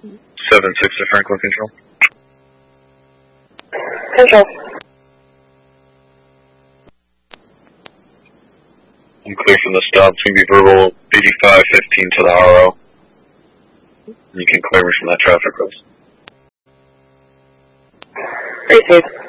7-6 to Franklin Control. Control. I'm clear from the stop. It's going to be verbal 8515 to the RO. You can clear me from that traffic road. Receive.